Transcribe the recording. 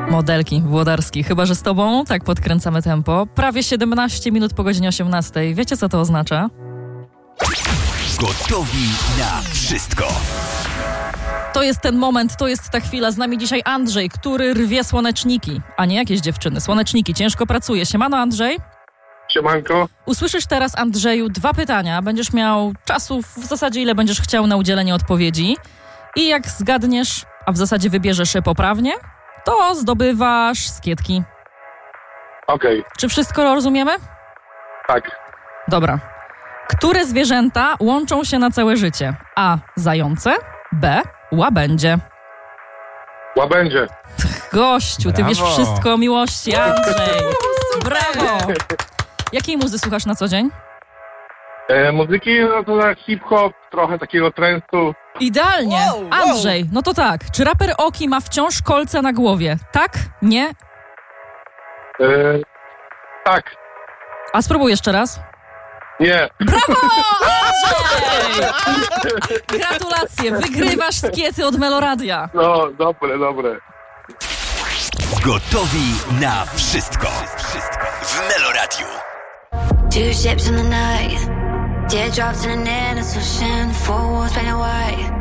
Modelki Włodarski. Chyba że z tobą, tak podkręcamy tempo. Prawie 17 minut po godzinie 18. Wiecie, co to oznacza? Gotowi na wszystko. To jest ten moment, to jest ta chwila. Z nami dzisiaj Andrzej, który rwie słoneczniki, a nie jakieś dziewczyny. Słoneczniki, ciężko pracuje. Siemano, Andrzej. Siemanko. Usłyszysz teraz, Andrzeju, 2 pytania. Będziesz miał czasu w zasadzie, ile będziesz chciał na udzielenie odpowiedzi. I jak zgadniesz, a w zasadzie wybierzesz je poprawnie, to zdobywasz skietki. Okej. Czy wszystko rozumiemy? Tak. Dobra. Które zwierzęta łączą się na całe życie? A. Zające. B. Łabędzie. Łabędzie. Gościu, ty Brawo. wiesz wszystko o miłości, Andrzej. Brawo. Jakiej muzy słuchasz na co dzień? Muzyki, no to tak hip-hop, trochę takiego trance'u. Idealnie. Wow. Andrzej, no to tak. Czy raper Oki ma wciąż kolce na głowie? Tak? Nie? Tak. A spróbuj jeszcze raz. Nie. Brawo, Andrzej! Gratulacje, wygrywasz skiety od Meloradia. No, dobre. Gotowi na wszystko. W Meloradiu. 2 ships in the night, teardrops in an innocent ocean, 4 walls painted white.